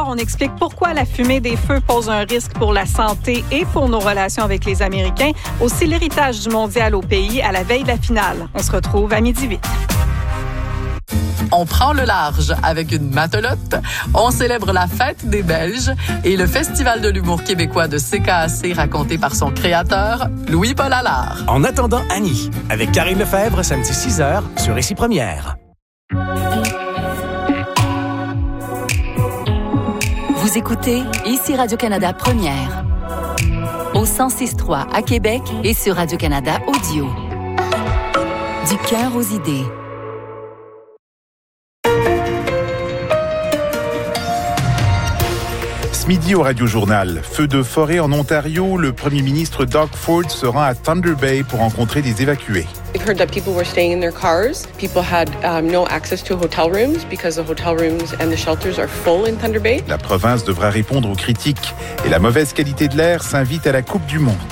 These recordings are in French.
sport, on explique pourquoi la fumée des feux pose un risque pour la santé et pour nos relations avec les Américains. Aussi l'héritage du mondial au pays à la veille de la finale. On se retrouve à 12h08. On prend le large avec une matelote. On célèbre la fête des Belges et le Festival de l'humour québécois de CKAC raconté par son créateur, Louis-Paul Allard. En attendant Annie, avec Karine Lefebvre, samedi 6h sur Ici Première. Vous écoutez Ici Radio-Canada Première. Au 106.3 à Québec et sur Radio-Canada Audio. Du cœur aux idées. Ce midi au Radio-Journal, feu de forêt en Ontario, le premier ministre Doug Ford se rend à Thunder Bay pour rencontrer des évacués. We've heard that people were staying in their cars. People had no access to hotel rooms because the hotel rooms and the shelters are full in Thunder Bay. La province devra répondre aux critiques et la mauvaise qualité de l'air s'invite à la Coupe du Monde.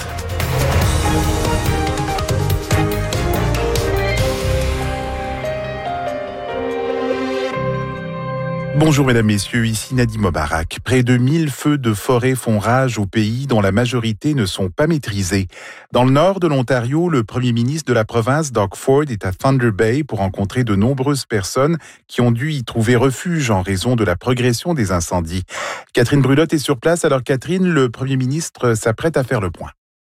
Bonjour mesdames, messieurs, ici Nadim Mobarak. Près de 1000 feux de forêt font rage au pays dont la majorité ne sont pas maîtrisés. Dans le nord de l'Ontario, le premier ministre de la province, Doug Ford, est à Thunder Bay pour rencontrer de nombreuses personnes qui ont dû y trouver refuge en raison de la progression des incendies. Catherine Brulotte est sur place. Alors Catherine, le premier ministre s'apprête à faire le point.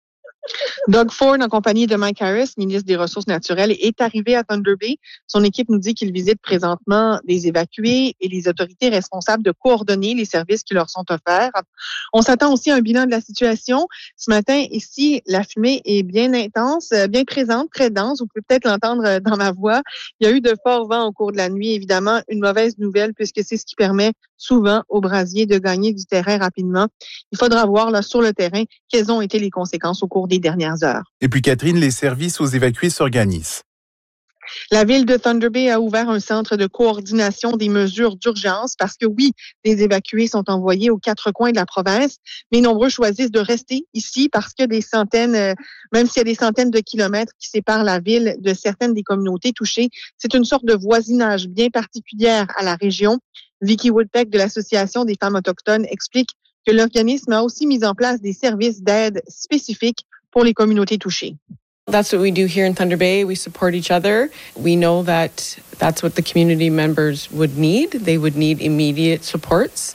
Doug Ford, en compagnie de Mike Harris, ministre des Ressources naturelles, est arrivé à Thunder Bay. Son équipe nous dit qu'il visite présentement des évacués et les autorités responsables de coordonner les services qui leur sont offerts. On s'attend aussi à un bilan de la situation. Ce matin, ici, la fumée est bien intense, bien présente, très dense. Vous pouvez peut-être l'entendre dans ma voix. Il y a eu de forts vents au cours de la nuit. Évidemment, une mauvaise nouvelle puisque c'est ce qui permet souvent aux brasiers de gagner du terrain rapidement. Il faudra voir là sur le terrain quelles ont été les conséquences au cours des dernières heures. Et puis Catherine, les services aux évacués s'organisent. La ville de Thunder Bay a ouvert un centre de coordination des mesures d'urgence parce que oui, les évacués sont envoyés aux 4 coins de la province, mais nombreux choisissent de rester ici parce que même s'il y a des centaines de kilomètres qui séparent la ville de certaines des communautés touchées, c'est une sorte de voisinage bien particulière à la région. Vicky Woodpeck de l'Association des femmes autochtones explique que l'organisme a aussi mis en place des services d'aide spécifiques pour les communautés touchées. That's what we do here in Thunder Bay. We support each other. We know that that's what the community members would need. They would need immediate supports.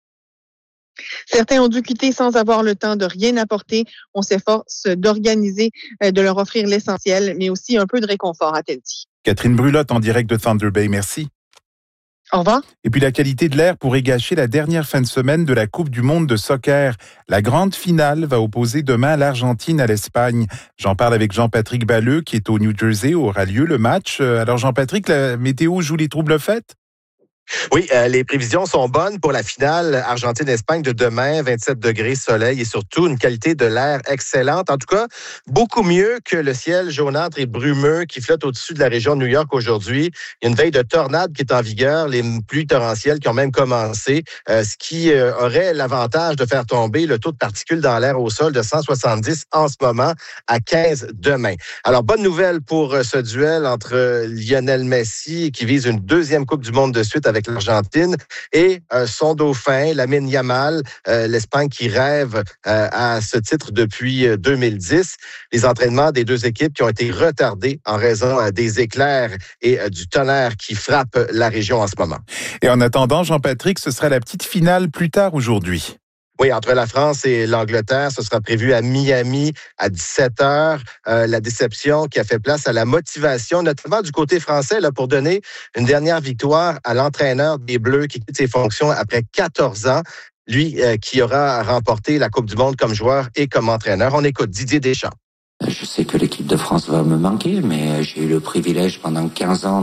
Certains ont dû quitter sans avoir le temps de rien apporter. On s'efforce d'organiser, de leur offrir l'essentiel, mais aussi un peu de réconfort, a-t-elle dit. Catherine Brulotte en direct de Thunder Bay, merci. Au revoir. Et puis la qualité de l'air pourrait gâcher la dernière fin de semaine de la Coupe du monde de soccer. La grande finale va opposer demain l'Argentine à l'Espagne. J'en parle avec Jean-Patrick Balleux qui est au New Jersey où aura lieu le match. Alors Jean-Patrick, la météo joue les troubles fêtes? Oui, les prévisions sont bonnes pour la finale Argentine-Espagne de demain, 27 degrés, soleil et surtout une qualité de l'air excellente. En tout cas, beaucoup mieux que le ciel jaunâtre et brumeux qui flotte au-dessus de la région de New York aujourd'hui. Il y a une veille de tornade qui est en vigueur, les pluies torrentielles qui ont même commencé, ce qui aurait l'avantage de faire tomber le taux de particules dans l'air au sol de 170 en ce moment à 15 demain. Alors, bonne nouvelle pour ce duel entre Lionel Messi qui vise une deuxième Coupe du monde de suite avec l'Argentine et son dauphin, Lamine Yamal, l'Espagne qui rêve à ce titre depuis 2010. Les entraînements des deux équipes qui ont été retardés en raison des éclairs et du tonnerre qui frappe la région en ce moment. Et en attendant, Jean-Patrick, ce sera la petite finale plus tard aujourd'hui. Oui, entre la France et l'Angleterre, ce sera prévu à Miami à 17h. La déception qui a fait place à la motivation, notamment du côté français, là, pour donner une dernière victoire à l'entraîneur des Bleus qui quitte ses fonctions après 14 ans. Lui qui aura remporté la Coupe du monde comme joueur et comme entraîneur. On écoute Didier Deschamps. Je sais que l'équipe de France va me manquer, mais j'ai eu le privilège pendant 15 ans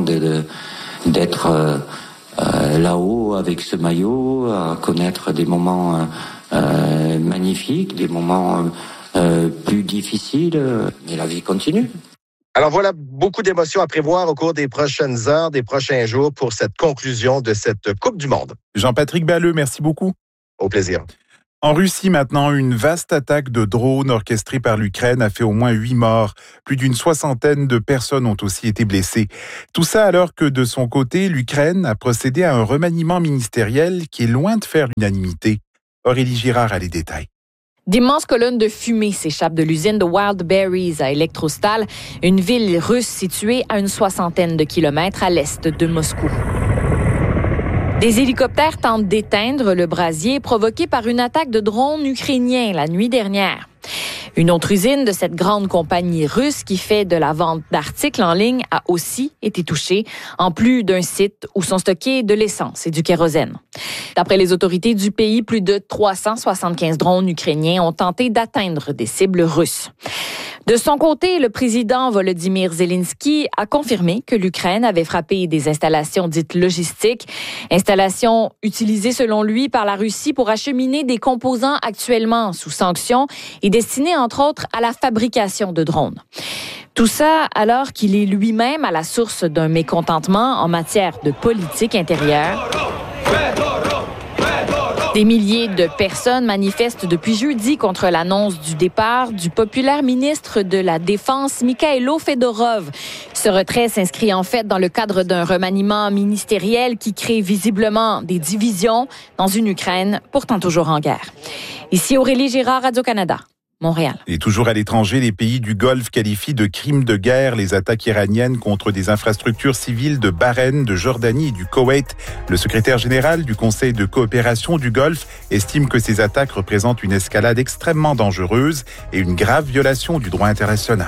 d'être là-haut avec ce maillot, à connaître des moments magnifiques, des moments plus difficiles, mais la vie continue. Alors voilà, beaucoup d'émotions à prévoir au cours des prochaines heures, des prochains jours pour cette conclusion de cette Coupe du monde. Jean-Patrick Balleux, merci beaucoup. Au plaisir. En Russie maintenant, une vaste attaque de drones orchestrée par l'Ukraine a fait au moins 8 morts. Plus d'une 60aine de personnes ont aussi été blessées. Tout ça alors que de son côté, l'Ukraine a procédé à un remaniement ministériel qui est loin de faire l'unanimité. Aurélie Girard a les détails. D'immenses colonnes de fumée s'échappent de l'usine de Wild Berries à Elektrostal, une ville russe située à une 60aine de kilomètres à l'est de Moscou. Des hélicoptères tentent d'éteindre le brasier provoqué par une attaque de drones ukrainiens la nuit dernière. Une autre usine de cette grande compagnie russe qui fait de la vente d'articles en ligne a aussi été touchée, en plus d'un site où sont stockés de l'essence et du kérosène. D'après les autorités du pays, plus de 375 drones ukrainiens ont tenté d'atteindre des cibles russes. De son côté, le président Volodymyr Zelensky a confirmé que l'Ukraine avait frappé des installations dites logistiques, installations utilisées selon lui par la Russie pour acheminer des composants actuellement sous sanctions et destinées entre autres à la fabrication de drones. Tout ça alors qu'il est lui-même à la source d'un mécontentement en matière de politique intérieure. Des milliers de personnes manifestent depuis jeudi contre l'annonce du départ du populaire ministre de la Défense, Mikhailo Fedorov. Ce retrait s'inscrit en fait dans le cadre d'un remaniement ministériel qui crée visiblement des divisions dans une Ukraine pourtant toujours en guerre. Ici Aurélie Girard, Radio-Canada. Montréal. Et toujours à l'étranger, les pays du Golfe qualifient de crimes de guerre les attaques iraniennes contre des infrastructures civiles de Bahreïn, de Jordanie et du Koweït. Le secrétaire général du Conseil de coopération du Golfe estime que ces attaques représentent une escalade extrêmement dangereuse et une grave violation du droit international.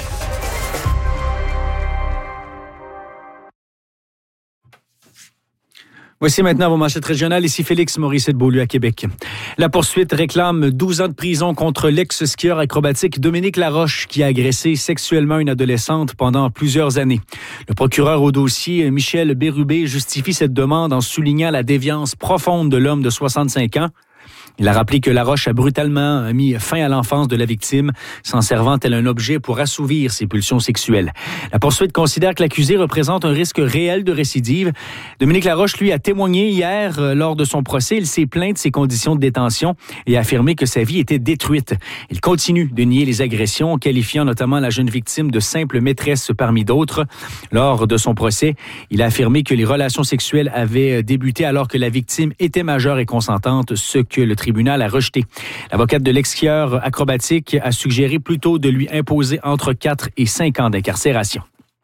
Voici maintenant vos manchettes régionales. Ici Félix Morisset-Beaulieu à Québec. La poursuite réclame 12 ans de prison contre l'ex-skieur acrobatique Dominique Laroche qui a agressé sexuellement une adolescente pendant plusieurs années. Le procureur au dossier, Michel Bérubé, justifie cette demande en soulignant la déviance profonde de l'homme de 65 ans. Il a rappelé que Laroche a brutalement mis fin à l'enfance de la victime, s'en servant tel un objet pour assouvir ses pulsions sexuelles. La poursuite considère que l'accusé représente un risque réel de récidive. Dominique Laroche, lui, a témoigné hier lors de son procès. Il s'est plaint de ses conditions de détention et a affirmé que sa vie était détruite. Il continue de nier les agressions, qualifiant notamment la jeune victime de simple maîtresse parmi d'autres. Lors de son procès, il a affirmé que les relations sexuelles avaient débuté alors que la victime était majeure et consentante, ce que le tribunal a rejeté. L'avocate de l'ex-skieur acrobatique a suggéré plutôt de lui imposer entre 4 et 5 ans d'incarcération.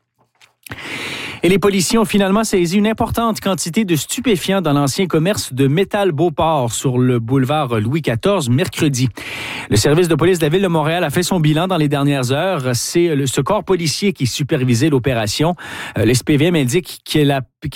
Et les policiers ont finalement saisi une importante quantité de stupéfiants dans l'ancien commerce de Métal Beauport sur le boulevard Louis XIV mercredi. Le service de police de la Ville de Montréal a fait son bilan dans les dernières heures. C'est ce corps policier qui supervisait l'opération. L'SPVM indique qu'il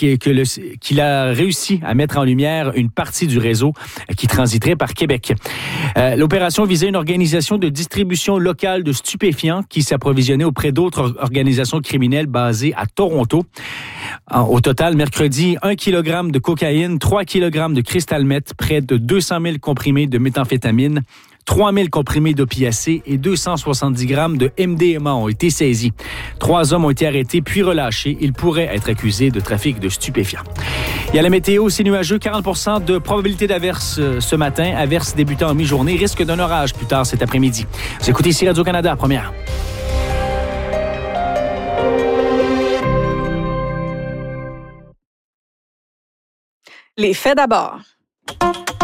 a réussi à mettre en lumière une partie du réseau qui transiterait par Québec. L'opération visait une organisation de distribution locale de stupéfiants qui s'approvisionnait auprès d'autres organisations criminelles basées à Toronto. Au total, mercredi, 1 kg de cocaïne, 3 kg de cristal meth, près de 200 000 comprimés de méthamphétamine, 3 000 comprimés d'opiacés et 270 grammes de MDMA ont été saisis. 3 hommes ont été arrêtés puis relâchés. Ils pourraient être accusés de trafic de stupéfiants. Il y a la météo, c'est nuageux, 40% de probabilité d'averse ce matin. Averse débutant en mi-journée, risque d'un orage plus tard cet après-midi. Vous écoutez ici Radio-Canada, première. Les faits d'abord.